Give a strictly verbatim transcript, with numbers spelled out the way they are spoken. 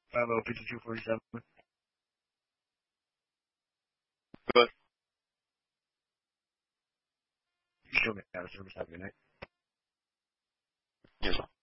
five oh fifty-two forty-seven. Good. You show me out of service. Have a good night. Yes, sir.